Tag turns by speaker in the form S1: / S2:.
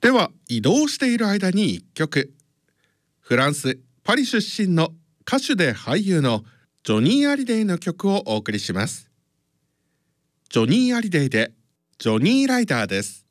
S1: では移動している間に1曲、フランス・パリ出身の歌手で俳優のジョニー・アリデイの曲をお送りします。ジョニー・アリデイでジョニー・ライダーです。